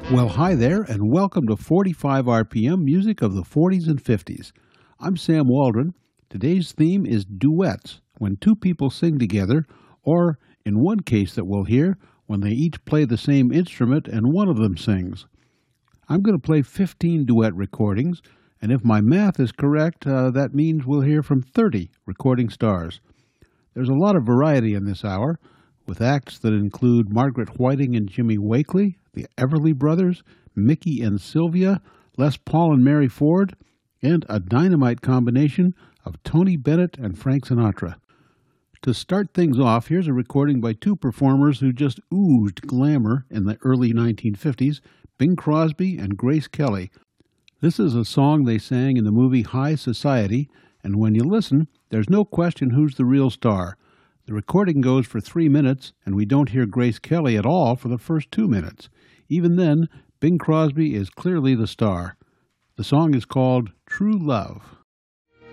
Well, hi there, and welcome to 45 RPM Music of the 40s and 50s. I'm Sam Waldron. Today's theme is duets, when two people sing together, or, in one case that we'll hear, when they each play the same instrument and one of them sings. I'm going to play 15 duet recordings, and if my math is correct, that means we'll hear from 30 recording stars. There's a lot of variety in this hour, with acts that include Margaret Whiting and Jimmy Wakely, the Everly Brothers, Mickey and Sylvia, Les Paul and Mary Ford, and a dynamite combination of Tony Bennett and Frank Sinatra. To start things off, here's a recording by two performers who just oozed glamour in the early 1950s, Bing Crosby and Grace Kelly. This is a song they sang in the movie High Society, and when you listen, there's no question who's the real star. The recording goes for 3 minutes, and we don't hear Grace Kelly at all for the first 2 minutes. Even then, Bing Crosby is clearly the star. The song is called True Love.